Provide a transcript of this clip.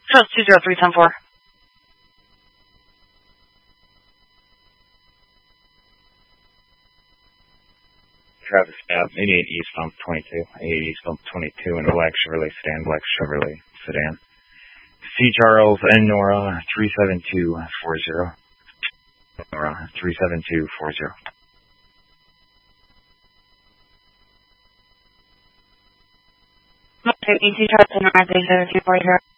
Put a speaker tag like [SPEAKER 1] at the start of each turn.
[SPEAKER 1] Trust 20310-4.
[SPEAKER 2] Travis Ave, 88 East Bump 22, 88 East Bump 22 in a black Chevrolet sedan. C. Charles and Nora 37240. Nora 37240.
[SPEAKER 1] Okay, C. Charles and Nora 37240.